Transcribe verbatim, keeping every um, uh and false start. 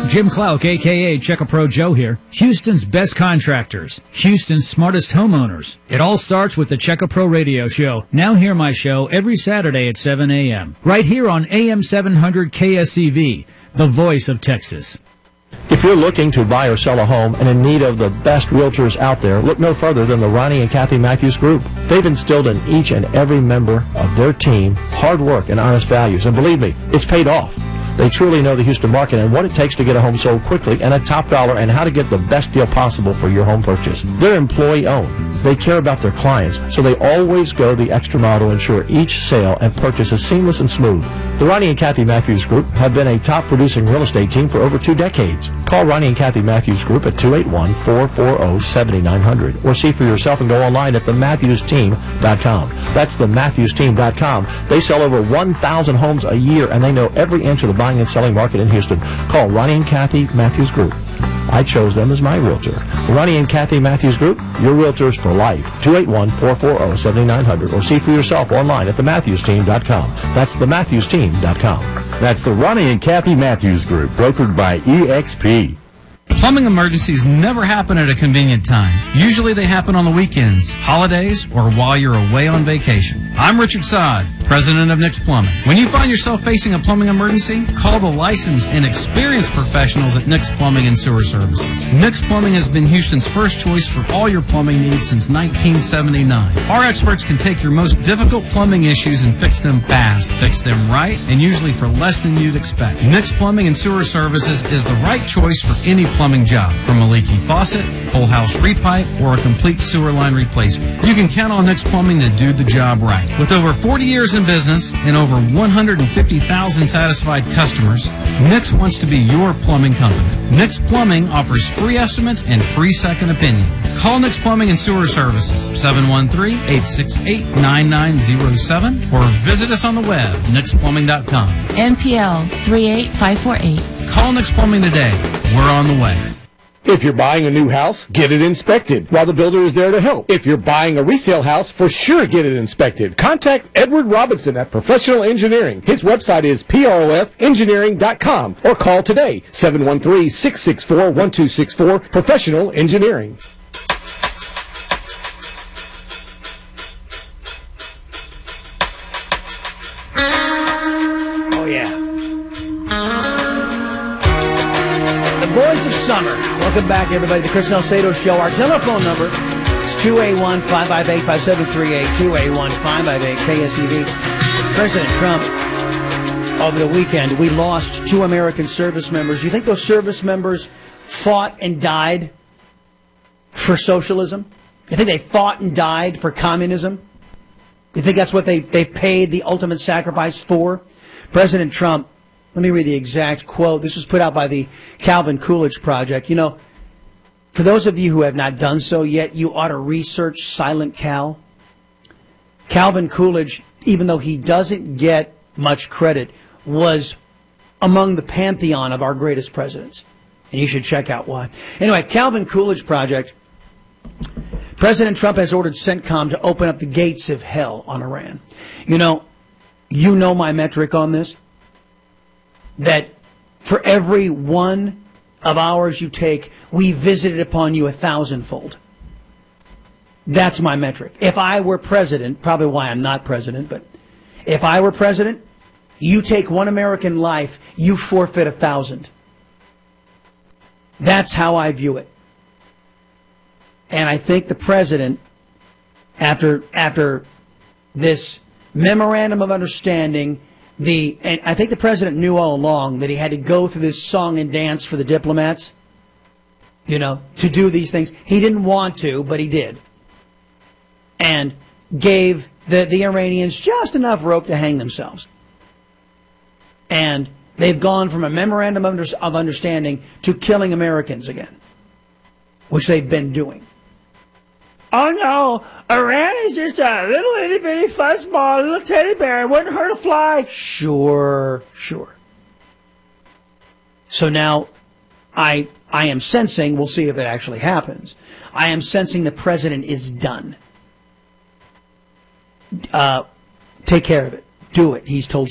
Jim Clark, a k a. Check-A-Pro Joe here. Houston's best contractors. Houston's smartest homeowners. It all starts with the Check-A-Pro Radio Show. Now hear my show every Saturday at seven a.m. Right here on A M seven hundred K S E V, the voice of Texas. If you're looking to buy or sell a home and in need of the best realtors out there, look no further than the Ronnie and Kathy Matthews Group. They've instilled in each and every member of their team hard work and honest values, and believe me, it's paid off. They truly know the Houston market and what it takes to get a home sold quickly and at top dollar, and how to get the best deal possible for your home purchase. They're employee-owned. They care about their clients, so they always go the extra mile to ensure each sale and purchase is seamless and smooth. The Ronnie and Kathy Matthews Group have been a top-producing real estate team for over two decades. Call Ronnie and Kathy Matthews Group at two eight one, four four zero, seven nine zero zero or see for yourself and go online at the matthews team dot com. That's the matthews team dot com. They sell over one thousand homes a year, and they know every inch of the buying and selling market in Houston. Call Ronnie and Kathy Matthews Group. I chose them as my realtor. The Ronnie and Kathy Matthews Group, your realtors for life. two eight one, four four zero, seven nine zero zero or see for yourself online at the matthews team dot com. That's the matthews team dot com. That's the Ronnie and Kathy Matthews Group, brokered by E X P. Plumbing emergencies never happen at a convenient time. Usually they happen on the weekends, holidays, or while you're away on vacation. I'm Richard Sod, president of Nick's Plumbing. When you find yourself facing a plumbing emergency, call the licensed and experienced professionals at Nick's Plumbing and Sewer Services. Nick's Plumbing has been Houston's first choice for all your plumbing needs since nineteen seventy-nine. Our experts can take your most difficult plumbing issues and fix them fast, fix them right, and usually for less than you'd expect. Nick's Plumbing and Sewer Services is the right choice for any plumbing job, from a leaky faucet, whole house repipe, or a complete sewer line replacement. You can count on Nick's Plumbing to do the job right. With over forty years in business and over one hundred fifty thousand satisfied customers, Nick's wants to be your plumbing company. Nick's Plumbing offers free estimates and free second opinions. Call Nick's Plumbing and Sewer Services, seven one three, eight six eight, nine nine zero seven, or visit us on the web, nix plumbing dot com. M P L three eight five four eight. Call Nick's Plumbing today. We're on the way. If you're buying a new house, get it inspected while the builder is there to help. If you're buying a resale house, for sure get it inspected. Contact Edward Robinson at Professional Engineering. His website is P R O F engineering dot com or call today, seven one three, six six four, one two six four, Professional Engineering. Oh, yeah. Voice of Summer. Welcome back, everybody, to the Chris Salcedo Show. Our telephone number is two eight one, five five eight, five seven three eight, two eight one, five five eight, K S E V. President Trump, over the weekend, we lost two American service members. You think those service members fought and died for socialism? You think they fought and died for communism? You think that's what they, they paid the ultimate sacrifice for? President Trump, let me read the exact quote. This was put out by the Calvin Coolidge Project. You know, for those of you who have not done so yet, you ought to research Silent Cal. Calvin Coolidge, even though he doesn't get much credit, was among the pantheon of our greatest presidents. And you should check out why. Anyway, Calvin Coolidge Project. President Trump has ordered CENTCOM to open up the gates of hell on Iran. You know, you know my metric on this. That for every one of ours you take, we visited upon you a thousandfold. That's my metric. If I were president, probably why I'm not president, but if I were president, you take one American life, you forfeit a thousand. That's how I view it. And I think the president, after after this memorandum of understanding, The and I think the president knew all along that he had to go through this song and dance for the diplomats, you know, to do these things. He didn't want to, but he did. And gave the, the Iranians just enough rope to hang themselves. And they've gone from a memorandum of understanding to killing Americans again, which they've been doing. Oh, no, Iran is just a little itty-bitty fuzzball, a little teddy bear. It wouldn't hurt a fly. Sure, sure. So now I I am sensing, we'll see if it actually happens, I am sensing the president is done. Uh, take care of it. Do it. He's told